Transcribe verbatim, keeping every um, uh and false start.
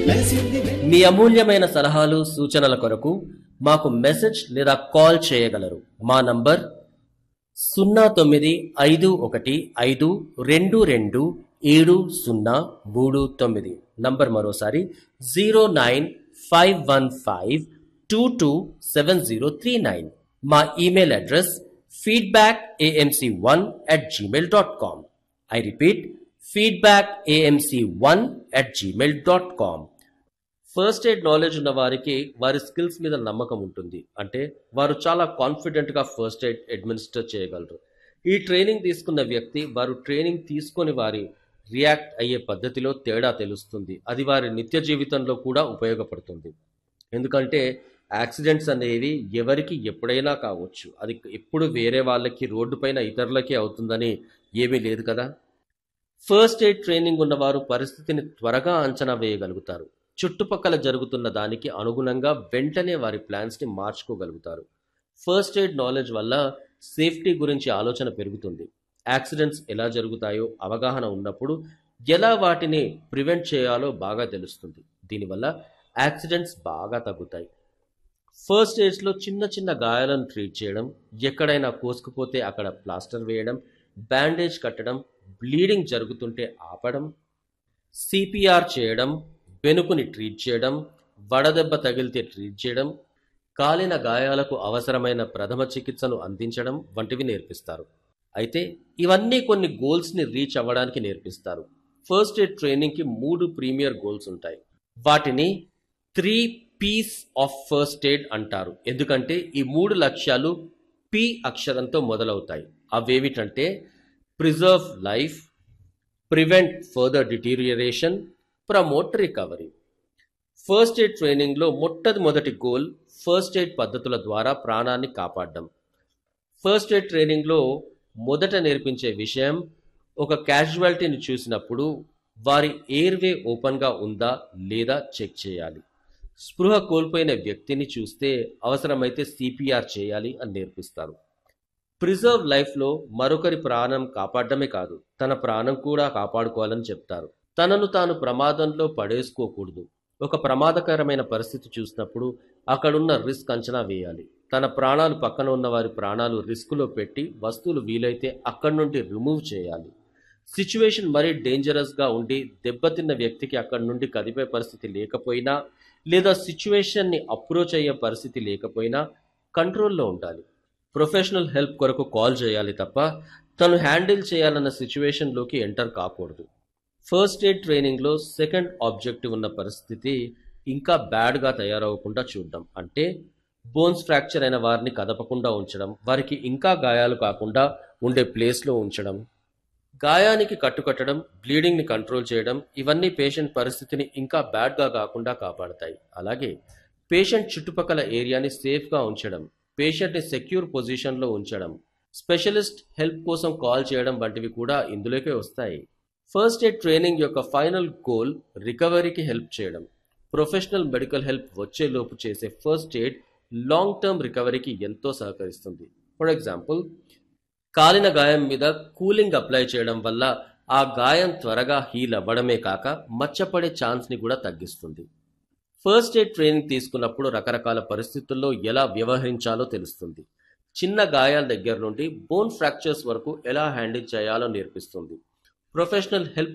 మీ అమూల్యమైన సలహాలు సూచనల కొరకు మాకు మెసేజ్ లేదా కాల్ చేయగలరు. మా నంబర్ సున్నా తొమ్మిది ఐదు ఒకటి ఐదు రెండు రెండు ఏడు సున్నా మూడు తొమ్మిది. నంబర్ మరోసారి zero nine five one five two two seven zero three nine. మా email address feedback AMC one at Gmail dot com. I repeat, feedback AMC one at Gmail dot com. First aid knowledge ఉన్న వారికి వారి skills మీద నమ్మకం ఉంటుంది. అంటే వారు చాలా కాన్ఫిడెంట్గా ఫస్ట్ ఎయిడ్ అడ్మినిస్టర్ చేయగలరు. ఈ ట్రైనింగ్ తీసుకున్న వ్యక్తి వారు ట్రైనింగ్ తీసుకొని వారి రియాక్ట్ అయ్యే పద్ధతిలో తేడా తెలుస్తుంది. అది వారి నిత్య జీవితంలో కూడా ఉపయోగపడుతుంది. ఎందుకంటే యాక్సిడెంట్స్ అనేవి ఎవరికి ఎప్పుడైనా కావచ్చు. అది ఎప్పుడు వేరే వాళ్ళకి, రోడ్డు పైన ఇతరులకి అవుతుందని ఏమీ లేదు కదా. ఫస్ట్ ఎయిడ్ ట్రైనింగ్ ఉన్నవారు పరిస్థితిని త్వరగా అంచనా వేయగలుగుతారు. చుట్టుపక్కల జరుగుతున్న దానికి అనుగుణంగా వెంటనే వారి ప్లాన్స్ని మార్చుకోగలుగుతారు. ఫస్ట్ ఎయిడ్ నాలెడ్జ్ వల్ల సేఫ్టీ గురించి ఆలోచన పెరుగుతుంది. యాక్సిడెంట్స్ ఎలా జరుగుతాయో అవగాహన ఉన్నప్పుడు ఎలా వాటిని ప్రివెంట్ చేయాలో బాగా తెలుస్తుంది. దీనివల్ల యాక్సిడెంట్స్ బాగా తగ్గుతాయి. ఫస్ట్ ఎయిడ్స్లో చిన్న చిన్న గాయాలను ట్రీట్ చేయడం, ఎక్కడైనా కోసుకుపోతే అక్కడ ప్లాస్టర్ వేయడం, బ్యాండేజ్ కట్టడం, బ్లీడింగ్ జరుగుతుంటే ఆపడం, సిపిఆర్ చేయడం, వెనుకుని ట్రీట్ చేయడం, వడదెబ్బ తగిలితే ట్రీట్ చేయడం, కాలిన గాయాలకు అవసరమైన ప్రథమ చికిత్సను అందించడం వంటివి నేర్పిస్తారు. అయితే ఇవన్నీ కొన్ని గోల్స్ని రీచ్ అవ్వడానికి నేర్పిస్తారు. ఫస్ట్ ఎయిడ్ ట్రైనింగ్కి మూడు ప్రీమియర్ గోల్స్ ఉంటాయి. వాటిని three piece of first aid అంటారు. ఎందుకంటే ఈ మూడు లక్ష్యాలు పి అక్షరంతో మొదలవుతాయి. అవేమిటంటే preserve life, prevent further deterioration, promote recovery. First aid ట్రైనింగ్లో మొట్టమొదటి గోల్ ఫస్ట్ ఎయిడ్ పద్ధతుల ద్వారా ప్రాణాన్ని కాపాడడం. ఫస్ట్ ఎయిడ్ ట్రైనింగ్లో మొదట నేర్పించే విషయం, ఒక క్యాజువాలిటీని చూసినప్పుడు వారి ఎయిర్వే ఓపెన్గా ఉందా లేదా చెక్ చేయాలి. స్పృహ కోల్పోయిన వ్యక్తిని చూస్తే అవసరమైతే సిపిఆర్ చేయాలి అని నేర్పిస్తారు. ప్రిజర్వ్ లైఫ్లో మరొకరి ప్రాణం కాపాడడమే కాదు, తన ప్రాణం కూడా కాపాడుకోవాలని చెప్తారు. తనను తాను ప్రమాదంలో పడేసుకోకూడదు. ఒక ప్రమాదకరమైన పరిస్థితి చూసినప్పుడు అక్కడున్న రిస్క్ అంచనా వేయాలి. తన ప్రాణాలు పక్కన ఉన్న వారి ప్రాణాలు రిస్కులో పెట్టి వస్తువులు వీలైతే అక్కడి నుండి రిమూవ్ చేయాలి. సిచ్యువేషన్ మరీ డేంజరస్గా ఉండి దెబ్బతిన్న వ్యక్తికి అక్కడి నుండి కదిపే పరిస్థితి లేకపోయినా, లేదా సిచ్యువేషన్ని అప్రోచ్ అయ్యే పరిస్థితి లేకపోయినా కంట్రోల్లో ఉండాలి. ప్రొఫెషనల్ హెల్ప్ కొరకు కాల్ చేయాలి తప్ప తను హ్యాండిల్ చేయాలన్న సిచ్యువేషన్లోకి ఎంటర్ కాకూడదు. ఫస్ట్ ఎయిడ్ ట్రైనింగ్లో సెకండ్ ఆబ్జెక్టివ్ ఉన్న పరిస్థితి ఇంకా బ్యాడ్గా తయారవకుండా చూడడం. అంటే బోన్స్ ఫ్రాక్చర్ అయిన వారిని కదపకుండా ఉంచడం, వారికి ఇంకా గాయాలు కాకుండా ఉండే ప్లేస్లో ఉంచడం, గాయానికి కట్టుకట్టడం, బ్లీడింగ్ని కంట్రోల్ చేయడం, ఇవన్నీ పేషెంట్ పరిస్థితిని ఇంకా బ్యాడ్గా కాకుండా కాపాడతాయి. అలాగే పేషెంట్ చుట్టుపక్కల ఏరియాని సేఫ్గా ఉంచడం, పేషెంట్ని సెక్యూర్ పొజిషన్లో ఉంచడం, స్పెషలిస్ట్ హెల్ప్ కోసం కాల్ చేయడం వంటివి కూడా ఇందులోకే వస్తాయి. ఫస్ట్ ఎయిడ్ ట్రైనింగ్ యొక్క ఫైనల్ గోల్ రికవరీకి హెల్ప్ చేయడం. ప్రొఫెషనల్ మెడికల్ హెల్ప్ వచ్చేలోపు చేసే ఫస్ట్ ఎయిడ్ లాంగ్ టర్మ్ రికవరీకి ఎంతో సహకరిస్తుంది. ఫర్ ఎగ్జాంపుల్, కాలిన గాయం మీద కూలింగ్ అప్లై చేయడం వల్ల ఆ గాయం త్వరగా హీల్ అవ్వడమే కాక మచ్చపడే ఛాన్స్ని కూడా తగ్గిస్తుంది. ఫస్ట్ ఎయిడ్ ట్రైనింగ్ తీసుకున్నప్పుడు రకరకాల పరిస్థితుల్లో ఎలా వ్యవహరించాలో తెలుస్తుంది. చిన్న గాయాల దగ్గర నుండి బోన్ ఫ్రాక్చర్స్ వరకు ఎలా హ్యాండిల్ చేయాలో నేర్పిస్తుంది. Professional help